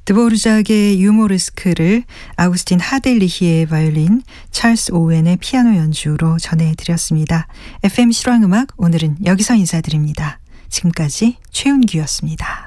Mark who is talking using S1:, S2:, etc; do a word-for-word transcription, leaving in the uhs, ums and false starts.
S1: 드보르작의 유모르스크를 아우구스틴 하델리히의 바이올린, 찰스 오웬의 피아노 연주로 전해드렸습니다. 에프엠 실황음악 오늘은 여기서 인사드립니다. 지금까지 최윤기였습니다.